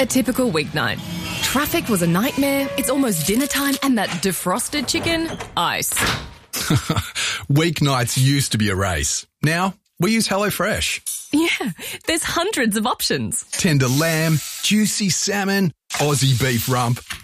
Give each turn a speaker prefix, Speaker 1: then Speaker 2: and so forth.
Speaker 1: A typical weeknight. Traffic was a nightmare, it's almost dinner time, and that defrosted chicken, ice.
Speaker 2: Weeknights used to be a race. Now, we use HelloFresh.
Speaker 1: Yeah, there's hundreds of options.
Speaker 2: Tender lamb, juicy salmon, Aussie beef rump.